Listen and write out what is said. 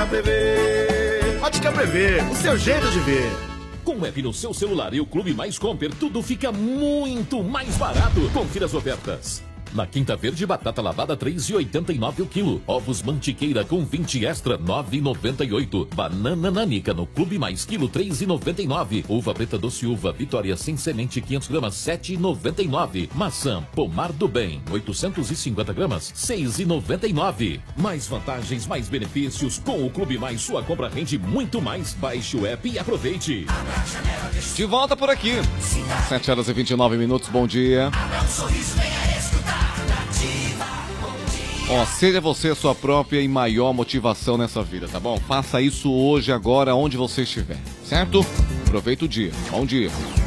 Prevê. Ótica Prevê, o seu jeito de ver. Com o app no seu celular e o Clube Mais Compre, tudo fica muito mais barato. Confira as ofertas. Na Quinta Verde, batata lavada 3,89 o quilo. Ovos Mantiqueira com 20 extra 9,98. Banana nanica no Clube Mais quilo 3,99. Uva preta doce uva Vitória sem semente 500 gramas 7,99. Maçã Pomar do Bem 850 gramas 6,99. Mais vantagens, mais benefícios. Com o Clube Mais, sua compra rende muito mais. Baixe o app e aproveite. De volta por aqui. 7 horas e 29 minutos, bom dia. Ó, seja você a sua própria e maior motivação nessa vida, tá bom? Faça isso hoje, agora, onde você estiver, certo? Aproveita o dia. Bom dia.